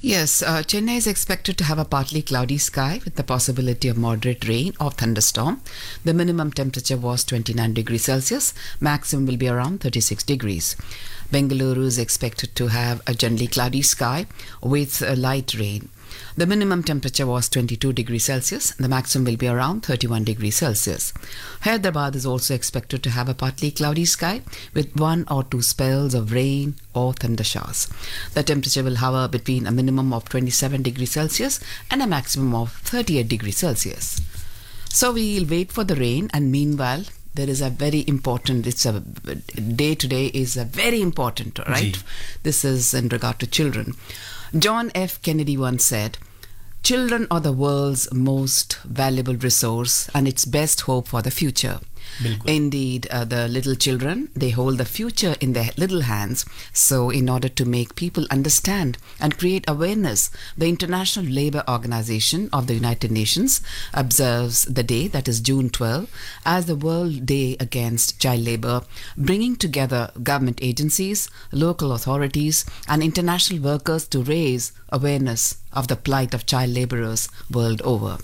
Yes, Chennai is expected to have a partly cloudy sky with the possibility of moderate rain or thunderstorm. The minimum temperature was 29 degrees Celsius, maximum will be around 36 degrees. Bengaluru is expected to have a generally cloudy sky with light rain. The minimum temperature was 22 degrees Celsius. The maximum will be around 31 degrees Celsius. Hyderabad is also expected to have a partly cloudy sky with one or two spells of rain or thunder showers. The temperature will hover between a minimum of 27 degrees Celsius and a maximum of 38 degrees Celsius. So we'll wait for the rain, and meanwhile, there is a very important, it's a day today is a very important, right? Ji. This is in regard to children. John F. Kennedy once said, "Children are the world's most valuable resource and its best hope for the future." बिल्कुल. Indeed, the little children, they hold the future in their little hands. So in order to make people understand and create awareness, the International Labour Organization of the United Nations observes the day, that is June 12, as the World Day Against Child Labour, bringing together government agencies, local authorities and international workers to raise awareness of the plight of child labourers world over.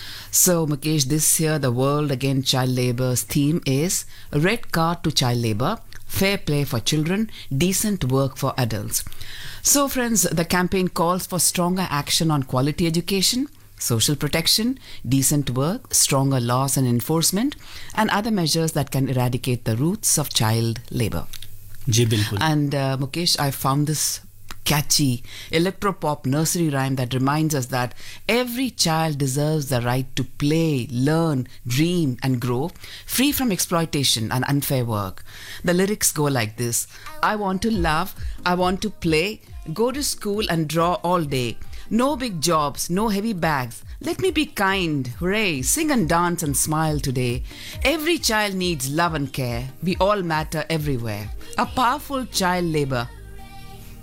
So, Mukesh, this year the World Against Child Labour's theme is Red Card to Child Labour, Fair Play for Children, Decent Work for Adults. So, friends, the campaign calls for stronger action on quality education, social protection, decent work, stronger laws and enforcement, and other measures that can eradicate the roots of child labour. जी बिल्कुल. And Mukesh, I found this catchy electropop nursery rhyme that reminds us that every child deserves the right to play, learn, dream and grow, free from exploitation and unfair work. The lyrics go like this: I want to love, I want to play, go to school and draw all day. No big jobs, no heavy bags. Let me be kind, hooray, sing and dance and smile today. Every child needs love and care. We all matter everywhere. A powerful child labor